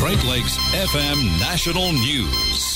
Great Lakes FM National News.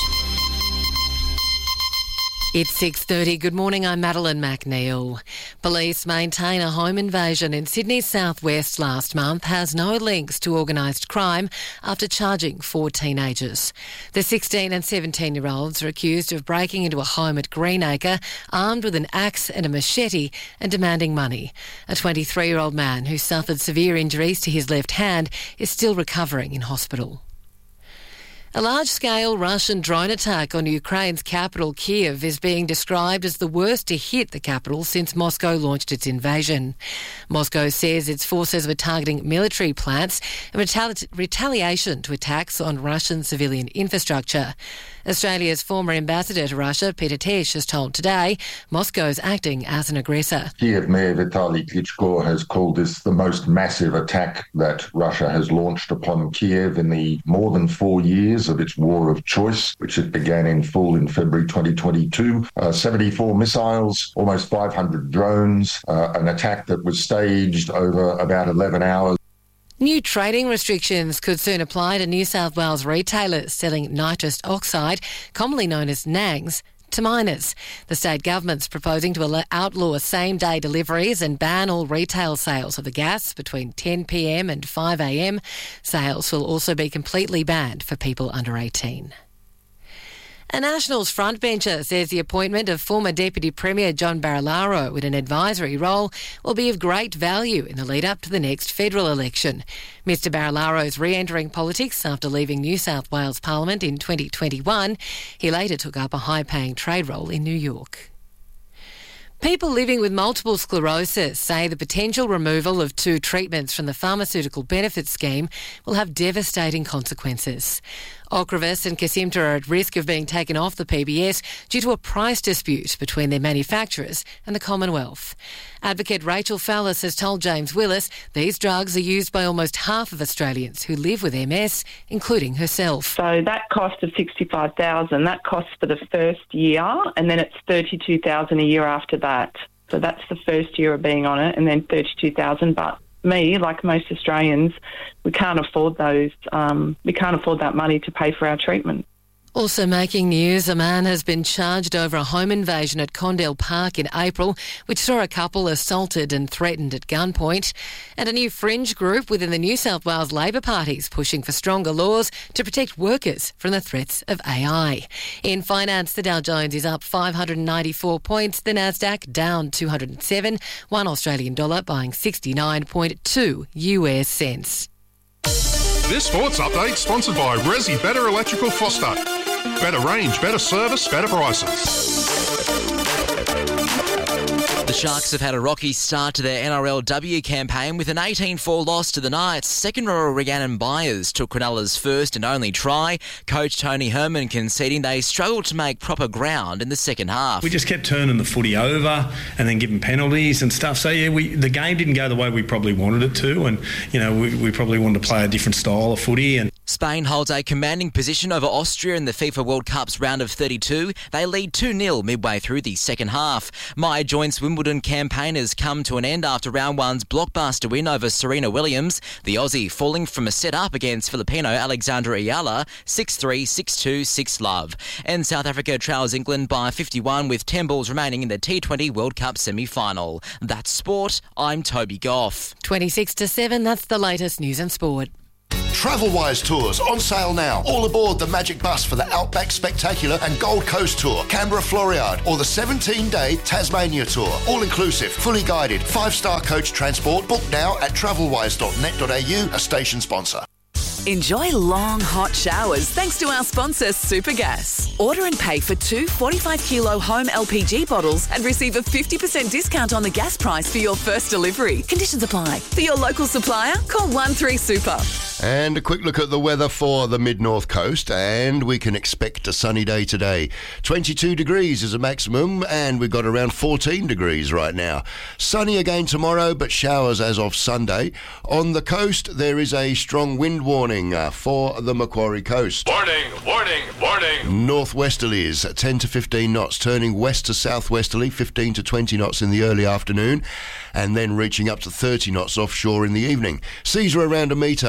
It's 6:30. Good morning, I'm Madeline McNeil. Police maintain a home invasion in Sydney's southwest last month has no links to organised crime after charging 4 teenagers. The 16 and 17-year-olds are accused of breaking into a home at Greenacre, armed with an axe and a machete and demanding money. A 23-year-old man who suffered severe injuries to his left hand is still recovering in hospital. A large-scale Russian drone attack on Ukraine's capital, Kyiv, is being described as the worst to hit the capital since Moscow launched its invasion. Moscow says its forces were targeting military plants in retaliation to attacks on Russian civilian infrastructure. Australia's former ambassador to Russia, Peter Tish, has told Today Moscow's acting as an aggressor. Kyiv Mayor Vitaly Klitschko has called this the most massive attack that Russia has launched upon Kyiv in the more than 4 years of its war of choice, which it began in full in February 2022. 74 missiles, almost 500 drones, an attack that was staged over about 11 hours. New trading restrictions could soon apply to New South Wales retailers selling nitrous oxide, commonly known as NANGs, to minors. The state government's proposing to outlaw same-day deliveries and ban all retail sales of the gas between 10 p.m. and 5 a.m. Sales will also be completely banned for people under 18. A Nationals frontbencher says the appointment of former Deputy Premier John Barilaro in an advisory role will be of great value in the lead-up to the next federal election. Mr Barilaro is re-entering politics after leaving New South Wales Parliament in 2021. He later took up a high-paying trade role in New York. People living with multiple sclerosis say the potential removal of 2 treatments from the pharmaceutical benefits scheme will have devastating consequences. Ocrevus and Kesimpta are at risk of being taken off the PBS due to a price dispute between their manufacturers and the Commonwealth. Advocate Rachel Fallis has told James Willis these drugs are used by almost half of Australians who live with MS, including herself. So that cost of $65,000, that costs for the first year, and then it's $32,000 a year after that. So that's the first year of being on it, and then $32,000. But me, like most Australians, we can't afford those. We can't afford that money to pay for our treatment. Also making news, a man has been charged over a home invasion at Condell Park in April, which saw a couple assaulted and threatened at gunpoint. And a new fringe group within the New South Wales Labor Party is pushing for stronger laws to protect workers from the threats of AI. In finance, the Dow Jones is up 594 points, the Nasdaq down 207, one Australian dollar buying 69.2 US cents. This sports update sponsored by Resi Better Electrical Foster. Better range, better service, better prices. The Sharks have had a rocky start to their NRLW campaign with an 18-4 loss to the Knights. Second rower Rhiannon Byers took Cronulla's first and only try. Coach Tony Herman conceding they struggled to make proper ground in the second half. We just kept turning the footy over and then giving penalties and stuff. So, the game didn't go the way we probably wanted it to, and, we probably wanted to play a different style of footy. And Spain holds a commanding position over Austria in the FIFA World Cup's round of 32. They lead 2-0 midway through the second half. Maya Joint's Wimbledon campaign has come to an end after round one's blockbuster win over Serena Williams. The Aussie falling from a set-up against Filipino Alexandra Ayala, 6-3, 6-2, 6-love. And South Africa trails England by 51 with 10 balls remaining in the T20 World Cup semi-final. That's sport. I'm Toby Goff. 26 to 7, that's the latest news and sport. Travelwise Tours on sale now. All aboard the Magic Bus for the Outback Spectacular and Gold Coast Tour, Canberra Floriade, or the 17-day Tasmania Tour. All inclusive, fully guided, 5-star coach transport. Book now at travelwise.net.au, a station sponsor. Enjoy long, hot showers thanks to our sponsor, Supergas. Order and pay for 2 45-kilo home LPG bottles and receive a 50% discount on the gas price for your first delivery. Conditions apply. For your local supplier, call 13Super. And a quick look at the weather for the mid-north coast, and we can expect a sunny day today. 22 degrees is a maximum, and we've got around 14 degrees right now. Sunny again tomorrow, but showers as of Sunday. On the coast, there is a strong wind warning for the Macquarie coast. Warning, warning, warning. Northwesterlies at 10 to 15 knots, turning west to southwesterly, 15 to 20 knots in the early afternoon, and then reaching up to 30 knots offshore in the evening. Seas are around 1 metre and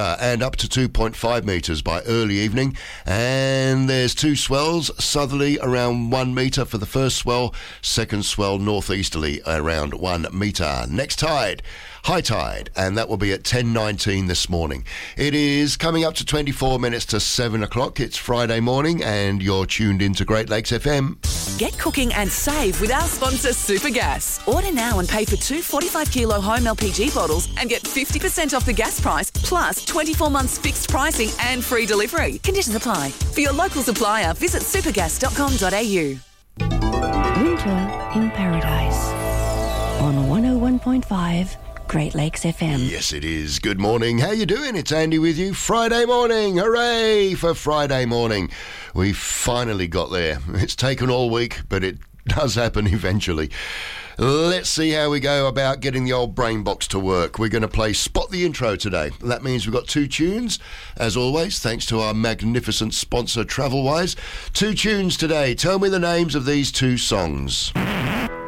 up to 2.5 metres by early evening. And there's 2 swells, southerly around 1 metre for the first swell, second swell northeasterly around 1 metre. Next tide, high tide, and that will be at 10:19 this morning. It is coming up to 24 minutes to 7 o'clock. It's Friday morning and you're tuned into Great Lakes FM. Get cooking and save with our sponsor Supergas. Order now and pay for 2 45-kilo home LPG bottles and get 50% off the gas price, plus 24 months fixed pricing and free delivery. Conditions apply. For your local supplier, visit supergas.com.au. Winter in Paradise on 101.5 Great Lakes FM. Yes, it is. Good morning. How you doing? It's Andy with you. Friday morning. Hooray for Friday morning. We finally got there. It's taken all week, but it does happen eventually. Let's see how we go about getting the old brain box to work. We're going to play Spot the Intro today. That means we've got 2 tunes, as always, thanks to our magnificent sponsor, Travelwise. 2 tunes today. Tell me the names of these 2 songs.